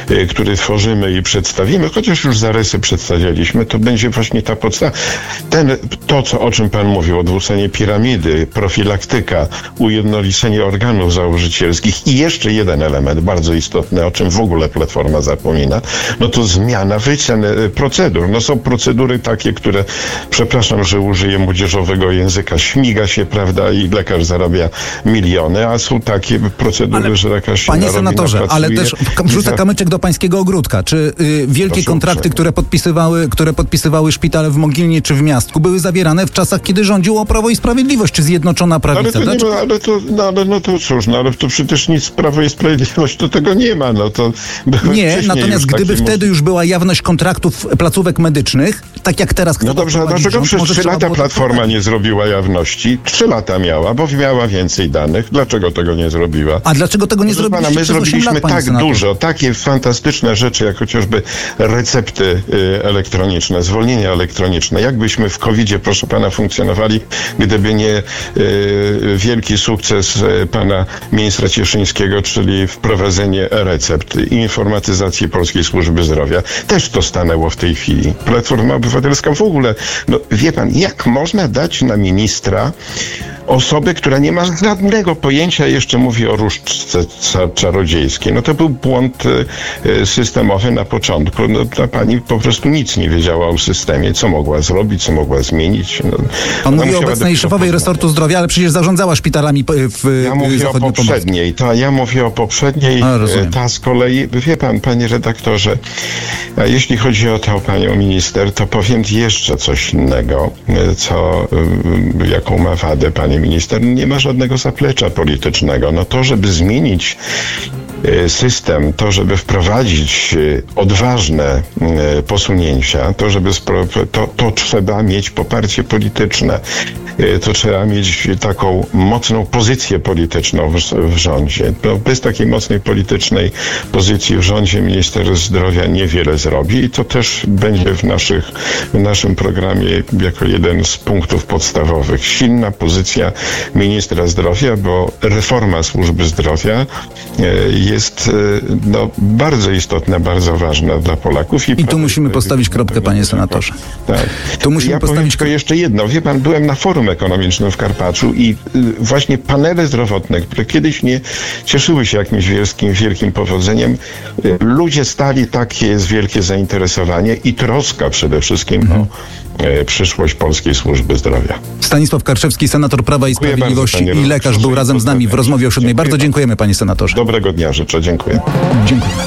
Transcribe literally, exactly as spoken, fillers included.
który tworzymy i przedstawimy, chociaż już zarysy przedstawialiśmy, to będzie właśnie ta podstawa. Ten, to, co, o czym pan mówił, odwrócenie piramidy, profilaktyka, ujednolicenie organów założycielskich i jeszcze jeden element bardzo istotny, o czym w ogóle Platforma zapomina, no to zmiana wycen procedur. No są procedury takie, które, przepraszam, że użyję młodzieżowego języka, śmiga się, prawda, i lekarz zarabia miliony, a są takie procedury, ale, że lekarz panie senatorze, ale też wrzucę za... kamyczek do pańskiego ogródka. Czy y, wielkie Proszę kontrakty, uprzejmie. które podpisywały, które podpisywały szpitale w Mogilnie czy w Miastku, były zawierane w czasach, kiedy rządziło Prawo i Sprawiedliwość, czy Zjednoczona Prawica? Ale to, nie ma, ale to, no, ale, no to cóż, no ale to przecież nic Prawo i Sprawiedliwość to tego nie ma, no to... Nie, natomiast gdyby wtedy może... już była jawność kontraktów placówek medycznych, tak jak teraz... No dobrze, a dlaczego przez trzy lata Platforma nie zrobiła jawności? Trzy lata miała, bo miała więcej danych. Dlaczego tego nie zrobiła? A dlaczego tego nie zrobiliście? Pana, my zrobiliśmy lat, tak senator. dużo, takie fantastyczne rzeczy, jak chociażby recepty y, elektroniczne, zwolnienia elektroniczne. Jakbyśmy w kowidzie, proszę pana, funkcjonowali, gdyby nie y, wielki sukces y, pana ministra Cieszyńskiego, czyli wprowadzenie e-recept i informatyzacji Polskiej Służby Zdrowia. Też to stanęło w tej chwili. Platforma Obywatelska w ogóle, no wie pan, jak można dać na ministra osobę, która nie ma żadnego pojęcia, jeszcze mówi o różdżce czarodziejskiej. No to był błąd y, systemowy na początku. No, ta pani po prostu nic nie wiedziała o systemie, co mogła zrobić, co mogła zmienić. No, Pan mówi o obecnej szefowej resortu zdrowia, ale przecież zarządzała szpitalami w Ja mówię o poprzedniej. Ta, ja mówię o poprzedniej. A, ta z kolei, wie pan, panie redaktorze, a jeśli chodzi o tę panią minister, to powiem jeszcze coś innego, co, jaką ma wadę pani minister. Nie ma żadnego zaplecza politycznego. No to, żeby zmienić system, to, żeby wprowadzić odważne posunięcia, to, żeby spro- to, to trzeba mieć poparcie polityczne. To trzeba mieć taką mocną pozycję polityczną w, w rządzie. No, bez takiej mocnej politycznej pozycji w rządzie minister zdrowia niewiele zrobi i to też będzie w, naszych, w naszym programie jako jeden z punktów podstawowych. Silna pozycja ministra zdrowia, bo reforma służby zdrowia jest no, bardzo istotna, bardzo ważna dla Polaków. I, I tu musimy postawić kropkę, panie senatorze. Tak. Tu musimy ja postawić powiem tylko jeszcze jedno. Wie pan, byłem na forum ekonomicznym w Karpaczu i y, właśnie panele zdrowotne, które kiedyś nie cieszyły się jakimś wielkim, wielkim powodzeniem, y, ludzie stali, takie jest wielkie zainteresowanie i troska przede wszystkim mhm. o y, przyszłość polskiej służby zdrowia. Stanisław Karczewski, senator Prawa i dziękuję Sprawiedliwości bardzo, i lekarz, był razem z nami w rozmowie o siódmej. Bardzo dziękujemy, panie senatorze. Dobrego dnia życzę. Dziękuję. Dziękuję.